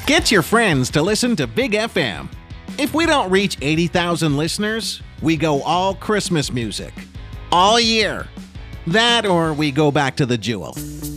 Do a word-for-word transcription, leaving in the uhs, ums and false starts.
Get your friends to listen to Big F M. If we don't reach eighty thousand listeners, we go all Christmas music. All year. That or we go back to the Jewel.